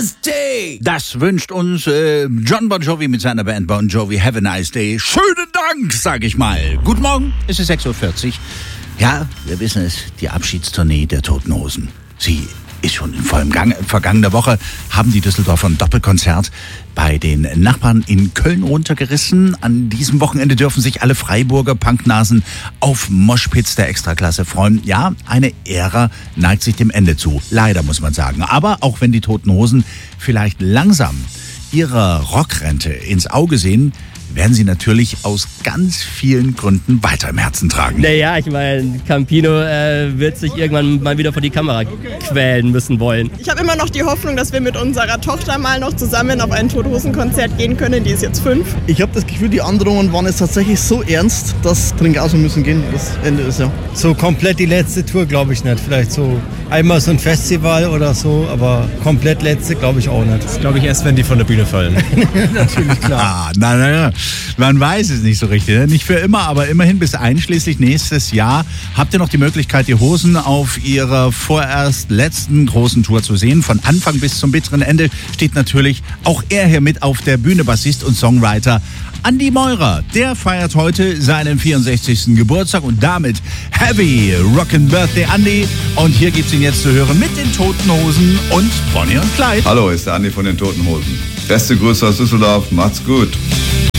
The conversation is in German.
Day. Das wünscht uns John Bon Jovi mit seiner Band Bon Jovi. Have a nice day. Schönen Dank, sag ich mal. Guten Morgen, es ist 6:40 Uhr. Ja, wir wissen es, die Abschiedstournee der Toten Hosen. Sie ist schon in vollem Gang. Vergangene Woche haben die Düsseldorfer ein Doppelkonzert bei den Nachbarn in Köln runtergerissen. An diesem Wochenende dürfen sich alle Freiburger Punknasen auf Moshpits der Extraklasse freuen. Ja, eine Ära neigt sich dem Ende zu. Leider, muss man sagen. Aber auch wenn die Toten Hosen vielleicht langsam ihrer Rockrente ins Auge sehen, werden sie natürlich aus ganz vielen Gründen weiter im Herzen tragen. Naja, ich meine, Campino wird sich irgendwann mal wieder vor die Kamera quälen müssen wollen. Ich habe immer noch die Hoffnung, dass wir mit unserer Tochter mal noch zusammen auf ein Toten-Hosen-Konzert gehen können. Die ist jetzt 5. Ich habe das Gefühl, die Androhungen waren jetzt tatsächlich so ernst, dass Trinkhausen müssen gehen. Das Ende ist ja. So komplett die letzte Tour glaube ich nicht. Vielleicht so einmal so ein Festival oder so, aber komplett letzte glaube ich auch nicht. Das glaube ich erst, wenn die von der Bühne fallen. Natürlich, klar. Na. Man weiß es nicht so richtig. Ne? Nicht für immer, aber immerhin bis einschließlich nächstes Jahr habt ihr noch die Möglichkeit, die Hosen auf ihrer vorerst letzten großen Tour zu sehen. Von Anfang bis zum bitteren Ende steht natürlich auch er hier mit auf der Bühne, Bassist und Songwriter Andi Meurer. Der feiert heute seinen 64. Geburtstag und damit Heavy Rockin' Birthday Andi. Und hier gibt's ihn jetzt zu hören mit den Toten Hosen und Bonnie und Clyde. Hallo, ist der Andi von den Toten Hosen. Beste Grüße aus Düsseldorf, macht's gut.